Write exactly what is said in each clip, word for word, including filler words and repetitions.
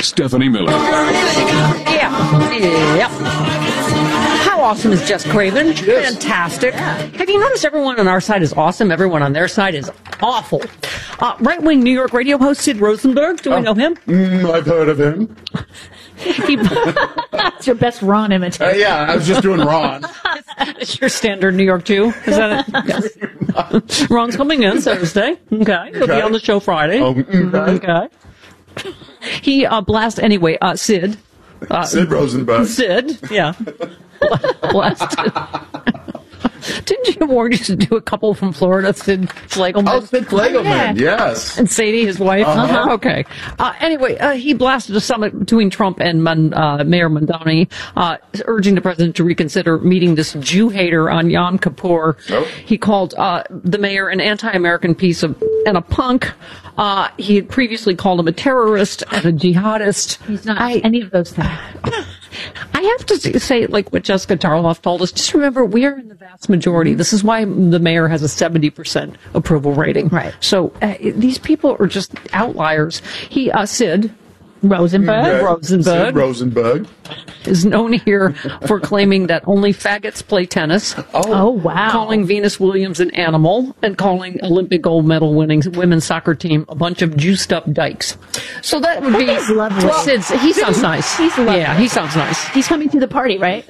Stephanie Miller. Yeah. Yeah. How awesome is Jess Craven? Yes. Fantastic. Have you noticed everyone on our side is awesome? Everyone on their side is awful. Uh, right-wing New York radio host Sid Rosenberg. Do we oh, know him? Mm, I've heard of him. He, That's your best Ron imitation. Uh, yeah, I was just doing Ron. It's your standard New York too. Is that it? Yes. Ron's coming in Thursday. Okay. He'll Okay. be on the show Friday. Oh, okay. Okay. He uh, blast anyway. Uh, Sid. Uh, Sid Rosenberg. Sid. Yeah. Blasted. Didn't you warn us to do a couple from Florida, Sid Flagelman? Oh, Sid Flagelman, Yeah. yes. And Sadie, his wife. Uh-huh. Okay. Uh, anyway, uh, he blasted a summit between Trump and Man, uh, Mayor Mamdani, uh, urging the president to reconsider meeting this Jew hater on Yom Kippur. Nope. He called uh, the mayor an anti-American piece of and a punk. Uh, he had previously called him a terrorist and a jihadist. He's not I, any of those things. I have to say, like what Jessica Tarloff told us, just remember, we are in the vast majority. This is why the mayor has a seventy percent approval rating. Right. So uh, these people are just outliers. He, uh, Sid Rosenberg. Yeah, Rosenberg. Sid Rosenberg. is known here for claiming that only faggots play tennis. Oh, wow. Calling Venus Williams an animal and calling Olympic gold medal winning women's soccer team a bunch of juiced up dykes. So that would be He's lovely. Well, Sid's, he sounds nice. He's lovely. Yeah, he sounds nice. He's coming to the party, right?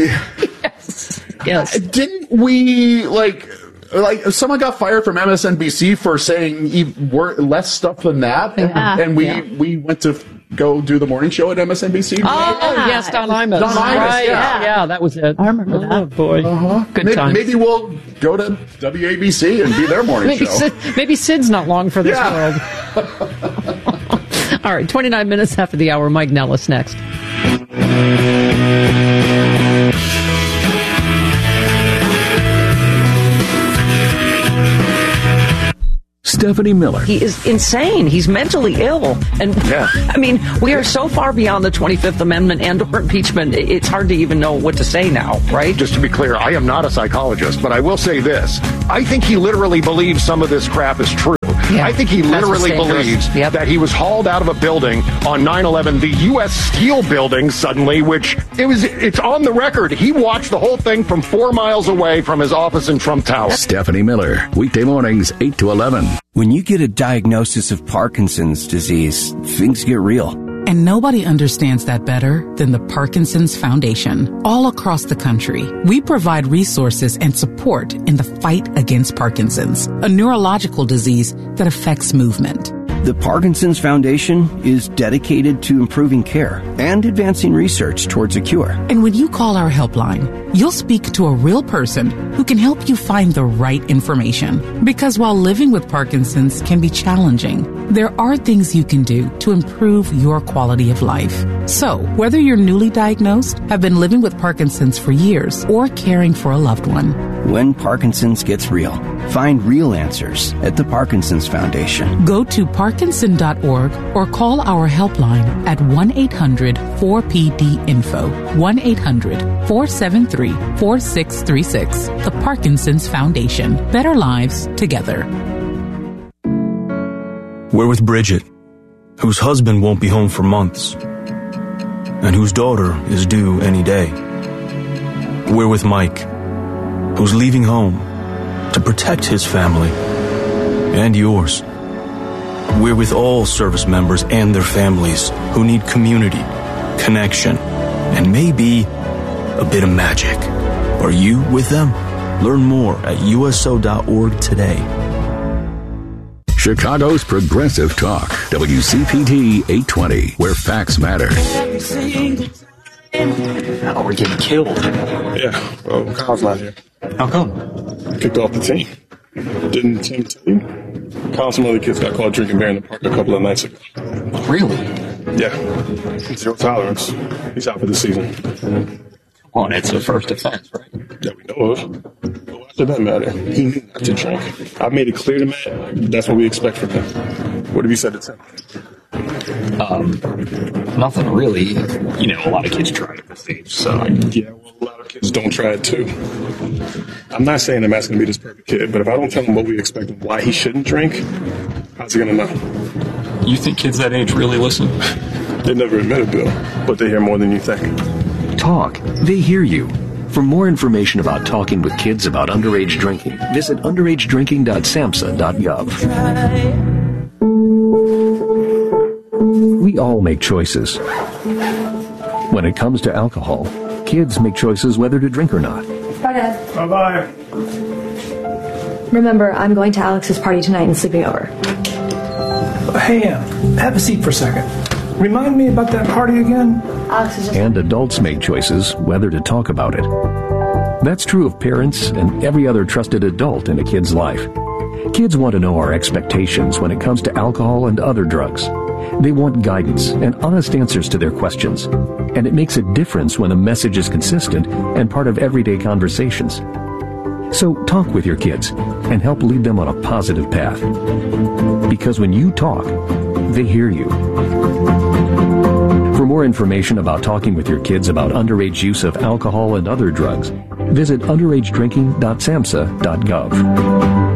Yes. Yes. Didn't we, like, like someone got fired from M S N B C for saying even wor- less stuff than that? Yeah. And we, Yeah. we went to go do the morning show at M S N B C? Oh, Yeah. yes, Don Imus. Don Imus, Right, yeah. yeah, that was it. I remember oh, that. boy. Uh-huh. Good maybe, times. maybe we'll go to W A B C and be their morning Maybe, show. Sid, maybe Sid's not long for this Yeah. world. All right, twenty-nine minutes after the hour. Mike Nellis next. Stephanie Miller. He is insane. He's mentally ill. And Yeah. I mean, we are so far beyond the twenty-fifth Amendment and or impeachment, it's hard to even know what to say now, right? Just to be clear, I am not a psychologist, but I will say this. I think he literally believes some of this crap is true. Yeah. I think he That's literally what's dangerous. believes Yep. that he was hauled out of a building on nine eleven, the U S Steel building suddenly, which it was, it's on the record. He watched the whole thing from four miles away from his office in Trump Tower. Stephanie Miller. Weekday mornings, eight to eleven. When you get a diagnosis of Parkinson's disease, things get real. And nobody understands that better than the Parkinson's Foundation. All across the country, we provide resources and support in the fight against Parkinson's, a neurological disease that affects movement. The Parkinson's Foundation is dedicated to improving care and advancing research towards a cure. And when you call our helpline, you'll speak to a real person who can help you find the right information. Because while living with Parkinson's can be challenging, there are things you can do to improve your quality of life. So, whether you're newly diagnosed, have been living with Parkinson's for years, or caring for a loved one, When Parkinson's gets real, find real answers at the Parkinson's Foundation. go to parkinson dot org or call our helpline at one eight hundred four P D info, one eight hundred four seven three four six three six. The Parkinson's Foundation. Better lives together. We're with Bridget, whose husband won't be home for months, and whose daughter is due any day. We're with Mike, who's leaving home to protect his family and yours. We're with all service members and their families who need community, connection, and maybe a bit of magic. Are you with them? Learn more at U S O dot org today. Chicago's Progressive Talk. W C P T eight twenty, where facts matter. Oh, we're getting killed. Yeah, well, Kyle's not here. How come? Kicked off the team. Didn't Tim tell you? Kyle and some other kids got caught drinking beer in the park a couple of nights ago. Really? Yeah. Zero tolerance. He's out for the season. Well, it's the first offense, right? That we know of. But why does that matter? He knew not to drink. I've made it clear to Matt that's what we expect from him. What have you said to Tim? Um, nothing really. You know, a lot of kids try it at this age, so. Yeah, well, a lot of kids don't try it too. I'm not saying that Matt's going to be this perfect kid, but if I don't tell him what we expect and why he shouldn't drink, how's he going to know? You think kids that age really listen? They never admit a bill, but they hear more than you think. Talk. They hear you. For more information about talking with kids about underage drinking, visit underage drinking dot samhsa dot gov. We all make choices. When it comes to alcohol, kids make choices whether to drink or not. Bye, Dad. Bye-bye. Remember, I'm going to Alex's party tonight and sleeping over. Hey, Em, have a seat for a second. Remind me about that party again? Alex is just... And adults make choices whether to talk about it. That's true of parents and every other trusted adult in a kid's life. Kids want to know our expectations when it comes to alcohol and other drugs. They want guidance and honest answers to their questions. And it makes a difference when the message is consistent and part of everyday conversations. So talk with your kids and help lead them on a positive path. Because when you talk, they hear you. For more information about talking with your kids about underage use of alcohol and other drugs, visit underage drinking dot samhsa dot gov.